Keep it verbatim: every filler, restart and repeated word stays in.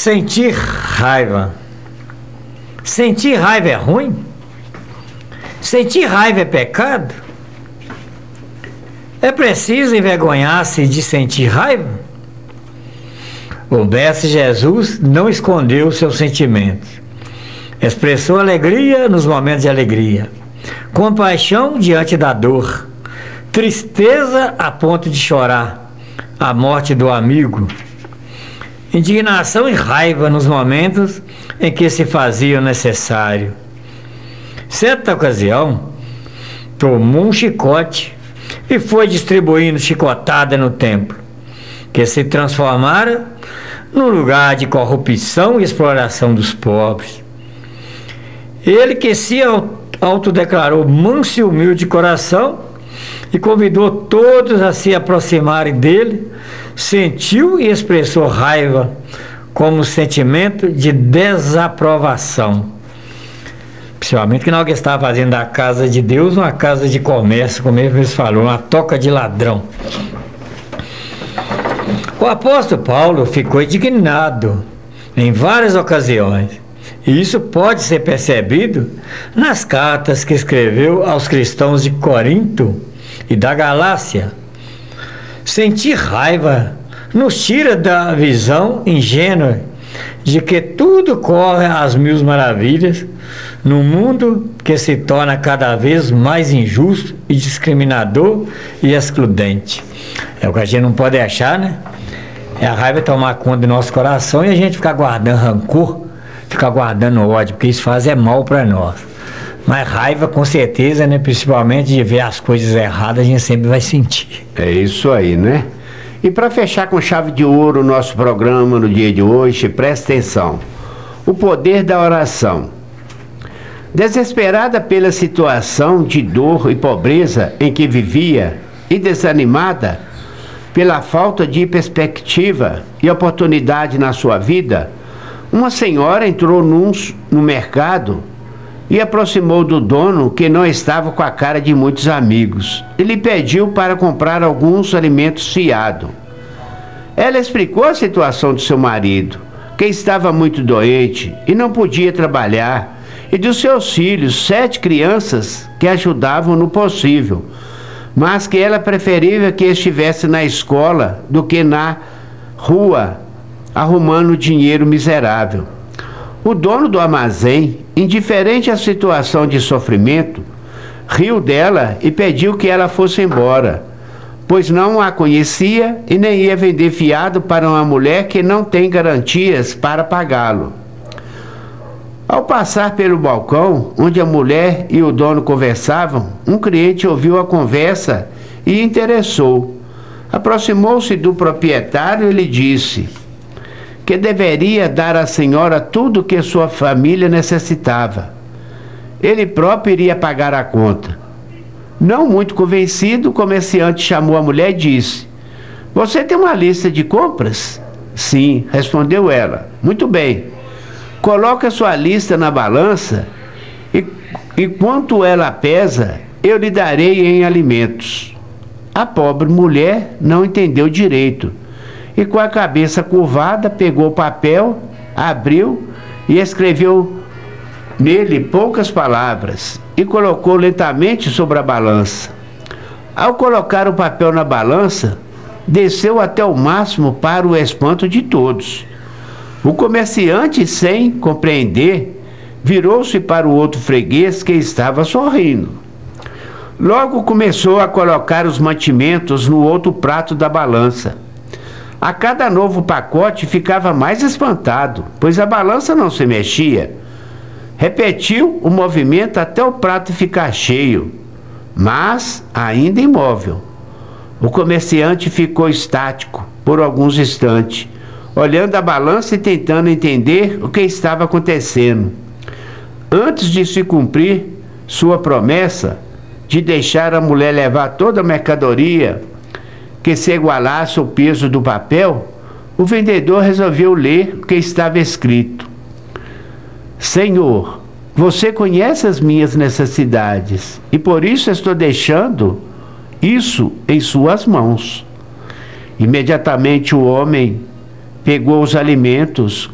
Sentir raiva. Sentir raiva é ruim? Sentir raiva é pecado? É preciso envergonhar-se de sentir raiva? O mestre Jesus não escondeu seus sentimentos. Expressou alegria nos momentos de alegria, compaixão diante da dor, tristeza a ponto de chorar, a morte do amigo, indignação e raiva nos momentos em que se fazia necessário. Certa ocasião, tomou um chicote e foi distribuindo chicotada no templo, que se transformara num lugar de corrupção e exploração dos pobres. Ele, que se autodeclarou manso e humilde de coração e convidou todos a se aproximarem dele, sentiu e expressou raiva como sentimento de desaprovação. Principalmente que nós estávamos fazendo da casa de Deus uma casa de comércio, como eles falaram, uma toca de ladrão. O apóstolo Paulo ficou indignado em várias ocasiões, e isso pode ser percebido nas cartas que escreveu aos cristãos de Corinto e da Galácia. Sentir raiva nos tira da visão ingênua de que tudo corre às mil maravilhas num mundo que se torna cada vez mais injusto e discriminador e excludente. É o que a gente não pode achar, né? É a raiva tomar conta do nosso coração e a gente ficar guardando rancor, ficar guardando ódio, porque isso faz é mal para nós. Mas raiva, com certeza, né? Principalmente de ver as coisas erradas, a gente sempre vai sentir. É isso aí, né? E para fechar com chave de ouro o nosso programa no dia de hoje, presta atenção. O poder da oração. Desesperada pela situação de dor e pobreza em que vivia e desanimada pela falta de perspectiva e oportunidade na sua vida, uma senhora entrou num, no mercado e aproximou do dono, que não estava com a cara de muitos amigos, e lhe pediu para comprar alguns alimentos fiado. Ela explicou a situação de seu marido, que estava muito doente e não podia trabalhar, e dos seus filhos, sete crianças que ajudavam no possível, mas que ela preferia que estivesse na escola do que na rua, arrumando dinheiro miserável. O dono do armazém, indiferente à situação de sofrimento, riu dela e pediu que ela fosse embora, pois não a conhecia e nem ia vender fiado para uma mulher que não tem garantias para pagá-lo. Ao passar pelo balcão, onde a mulher e o dono conversavam, um cliente ouviu a conversa e interessou. Aproximou-se do proprietário e lhe disse que deveria dar à senhora tudo o que sua família necessitava. Ele próprio iria pagar a conta. Não muito convencido, o comerciante chamou a mulher e disse: "Você tem uma lista de compras?" "Sim", respondeu ela. "Muito bem. Coloque a sua lista na balança e, e quanto ela pesa, eu lhe darei em alimentos." A pobre mulher não entendeu direito e, com a cabeça curvada, pegou o papel, abriu e escreveu nele poucas palavras e colocou lentamente sobre a balança. Ao colocar o papel na balança, desceu até o máximo para o espanto de todos. O comerciante, sem compreender, virou-se para o outro freguês, que estava sorrindo. Logo começou a colocar os mantimentos no outro prato da balança. A cada novo pacote ficava mais espantado, pois a balança não se mexia. Repetiu o movimento até o prato ficar cheio, mas ainda imóvel. O comerciante ficou estático por alguns instantes, olhando a balança e tentando entender o que estava acontecendo. Antes de se cumprir sua promessa de deixar a mulher levar toda a mercadoria que se igualasse ao peso do papel, o vendedor resolveu ler o que estava escrito: "Senhor, você conhece as minhas necessidades e por isso estou deixando isso em suas mãos." Imediatamente o homem pegou os alimentos,